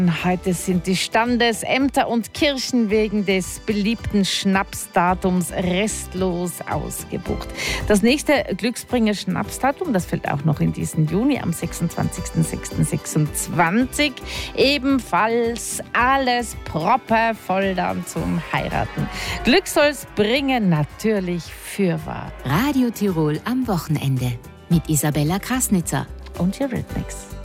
Heute sind die Standesämter und Kirchen wegen des beliebten Schnapsdatums restlos ausgebucht. Das nächste Glücksbringer-Schnapsdatum, das fällt auch noch in diesen Juni, am 26.06.26. Ebenfalls alles proppevoll dann zum Heiraten. Glück soll's bringen, natürlich fürwahr. Radio Tirol am Wochenende mit Isabella Krasnitzer und Eurythmics.